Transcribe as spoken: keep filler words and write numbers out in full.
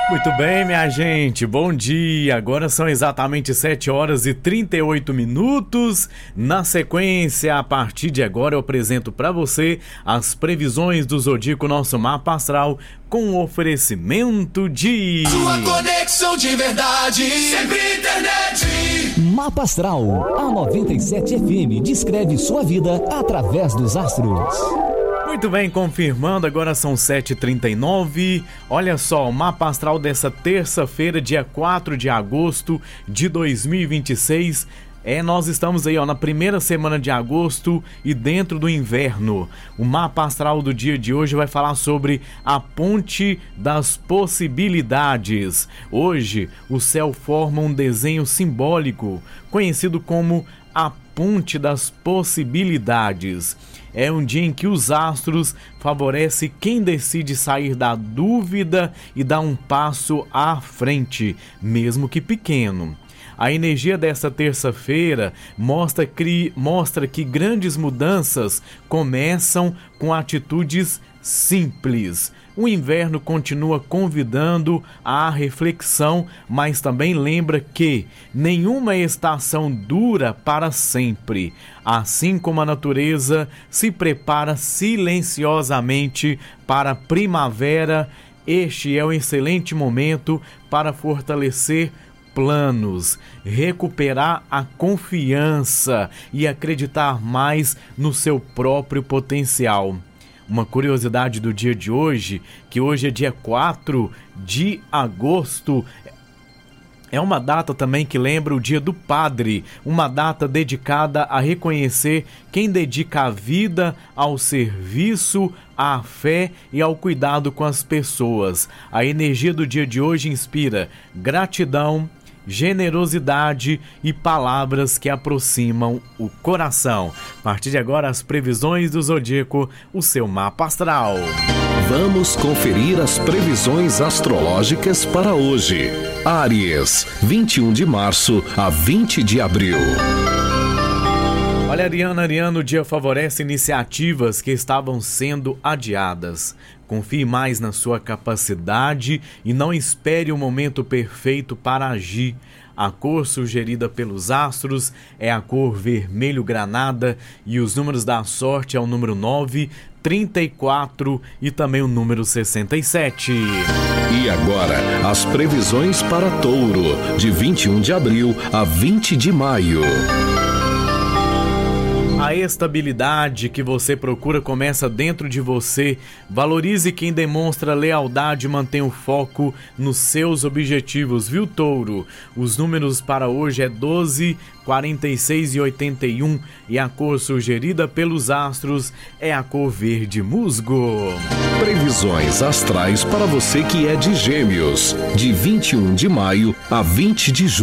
Muito bem, minha gente, bom dia. Agora são exatamente sete horas e trinta e oito minutos. Na sequência, a partir de agora eu apresento para você as previsões do Zodíaco, nosso mapa astral, com o oferecimento de... Sua conexão de verdade, sempre internet. Mapa Astral, a noventa e sete F M descreve sua vida através dos astros. Muito bem, confirmando, agora são sete e trinta e nove. Olha só, o mapa astral dessa terça-feira, dia quatro de agosto de dois mil e vinte e seis. É, nós estamos aí ó, na primeira semana de agosto e dentro do inverno. O mapa astral do dia de hoje vai falar sobre a ponte das possibilidades. Hoje, o céu forma um desenho simbólico, conhecido como a ponte das possibilidades. É um dia em que os astros favorecem quem decide sair da dúvida e dar um passo à frente, mesmo que pequeno. A energia dessa terça-feira mostra que, mostra que grandes mudanças começam com atitudes simples. O inverno continua convidando à reflexão, mas também lembra que nenhuma estação dura para sempre. Assim como a natureza se prepara silenciosamente para a primavera, este é um excelente momento para fortalecer planos, recuperar a confiança e acreditar mais no seu próprio potencial. Uma curiosidade do dia de hoje, que hoje é dia quatro de agosto, é uma data também que lembra o Dia do Padre, uma data dedicada a reconhecer quem dedica a vida ao serviço, à fé e ao cuidado com as pessoas. A energia do dia de hoje inspira gratidão, generosidade e palavras que aproximam o coração. A partir de agora, as previsões do Zodíaco, o seu mapa astral. Vamos conferir as previsões astrológicas para hoje. Áries, vinte e um de março a vinte de abril. Olha, Ariana, Ariano, o dia favorece iniciativas que estavam sendo adiadas. Confie mais na sua capacidade e não espere o momento perfeito para agir. A cor sugerida pelos astros é a cor vermelho granada e os números da sorte é o número nove, trinta e quatro e também o número sessenta e sete. E agora, as previsões para Touro, de vinte e um de abril a vinte de maio. A estabilidade que você procura começa dentro de você. Valorize quem demonstra lealdade e mantenha o foco nos seus objetivos, viu, Touro? Os números para hoje é doze, quarenta e seis e oitenta e um e a cor sugerida pelos astros é a cor verde musgo. Previsões astrais para você que é de Gêmeos, de vinte e um de maio a vinte de junho.